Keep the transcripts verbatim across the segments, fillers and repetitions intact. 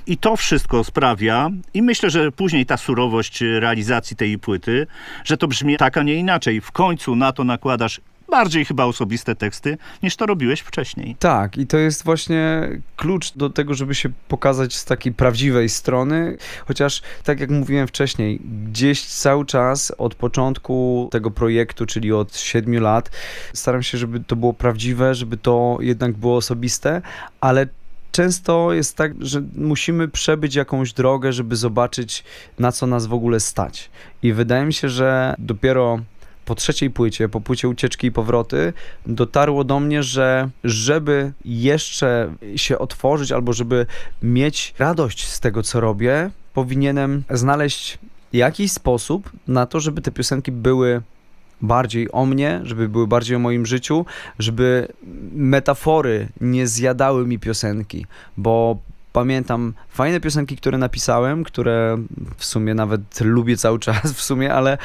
I to wszystko sprawia, i myślę, że później ta surowość realizacji tej płyty, że to brzmi tak, a nie inaczej. W końcu na to nakładasz bardziej chyba osobiste teksty, niż to robiłeś wcześniej. Tak, i to jest właśnie klucz do tego, żeby się pokazać z takiej prawdziwej strony, chociaż tak jak mówiłem wcześniej, gdzieś cały czas od początku tego projektu, czyli od siedmiu lat, staram się, żeby to było prawdziwe, żeby to jednak było osobiste, ale często jest tak, że musimy przebyć jakąś drogę, żeby zobaczyć, na co nas w ogóle stać. I wydaje mi się, że dopiero po trzeciej płycie, po płycie Ucieczki i Powroty, dotarło do mnie, że żeby jeszcze się otworzyć albo żeby mieć radość z tego, co robię, powinienem znaleźć jakiś sposób na to, żeby te piosenki były bardziej o mnie, żeby były bardziej o moim życiu, żeby metafory nie zjadały mi piosenki, bo pamiętam fajne piosenki, które napisałem, które w sumie nawet lubię cały czas w sumie, ale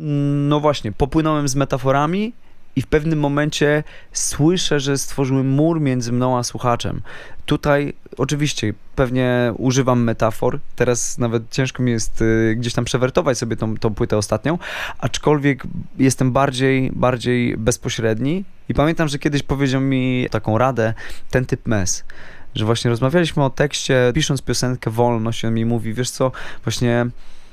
no właśnie, popłynąłem z metaforami i w pewnym momencie słyszę, że stworzyłem mur między mną a słuchaczem. Tutaj oczywiście pewnie używam metafor, teraz nawet ciężko mi jest y, gdzieś tam przewertować sobie tą, tą płytę ostatnią, aczkolwiek jestem bardziej, bardziej bezpośredni i pamiętam, że kiedyś powiedział mi taką radę ten typ Mes, że właśnie rozmawialiśmy o tekście, pisząc piosenkę Wolność, on mi mówi, wiesz co, właśnie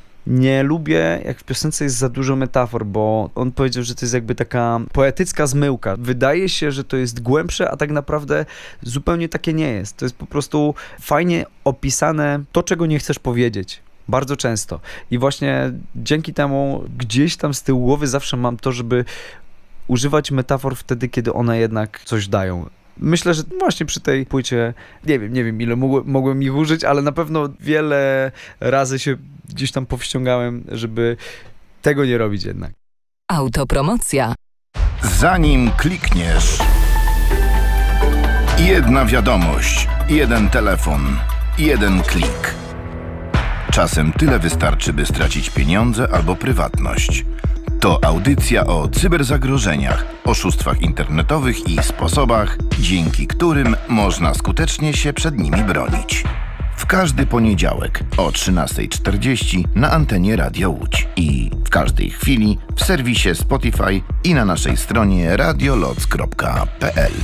nie lubię, jak w piosence jest za dużo metafor, bo on powiedział, że to jest jakby taka poetycka zmyłka. Wydaje się, że to jest głębsze, a tak naprawdę zupełnie takie nie jest. To jest po prostu fajnie opisane to, czego nie chcesz powiedzieć. Bardzo często. I właśnie dzięki temu gdzieś tam z tyłu głowy zawsze mam to, żeby używać metafor wtedy, kiedy one jednak coś dają. Myślę, że właśnie przy tej płycie, nie wiem, nie wiem ile mogłem, mogłem ich użyć, ale na pewno wiele razy się gdzieś tam powściągałem, żeby tego nie robić jednak. Autopromocja. Zanim klikniesz, jedna wiadomość, jeden telefon, jeden klik. Czasem tyle wystarczy, by stracić pieniądze albo prywatność. To audycja o cyberzagrożeniach, oszustwach internetowych i sposobach, dzięki którym można skutecznie się przed nimi bronić. W każdy poniedziałek o trzynasta czterdzieści na antenie Radia Łódź i w każdej chwili w serwisie Spotify i na naszej stronie radioloc kropka p l.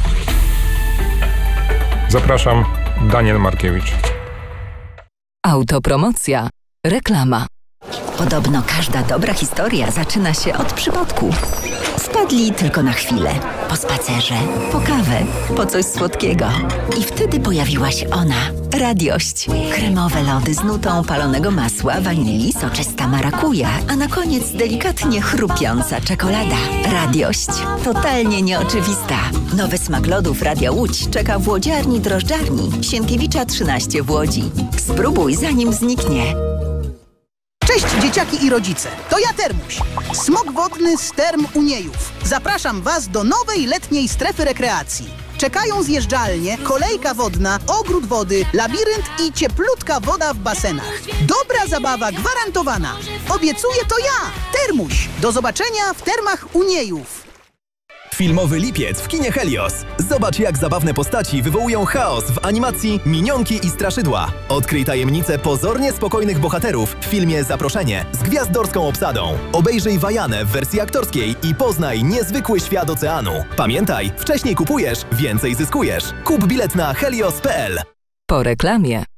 Zapraszam, Daniel Markiewicz. Autopromocja. Reklama. Podobno każda dobra historia zaczyna się od przypadku. Wpadli tylko na chwilę, po spacerze, po kawę, po coś słodkiego. I wtedy pojawiła się ona, Radiość. Kremowe lody z nutą palonego masła, wanilii, soczysta marakuja, a na koniec delikatnie chrupiąca czekolada. Radiość. Totalnie nieoczywista. Nowy smak lodów Radia Łódź czeka w łodziarni drożdżarni Sienkiewicza trzynaście w Łodzi. Spróbuj zanim zniknie. Cześć dzieciaki i rodzice, to ja Termuś, smok wodny z Term Uniejów. Zapraszam Was do nowej letniej strefy rekreacji. Czekają zjeżdżalnie, kolejka wodna, ogród wody, labirynt i cieplutka woda w basenach. Dobra zabawa gwarantowana. Obiecuję to ja, Termuś. Do zobaczenia w Termach Uniejów. Filmowy lipiec w kinie Helios. Zobacz, jak zabawne postaci wywołują chaos w animacji Minionki i Straszydła. Odkryj tajemnicę pozornie spokojnych bohaterów w filmie Zaproszenie z gwiazdorską obsadą. Obejrzyj Wajanę w wersji aktorskiej i poznaj niezwykły świat oceanu. Pamiętaj, wcześniej kupujesz, więcej zyskujesz. Kup bilet na helios kropka p l. Po reklamie.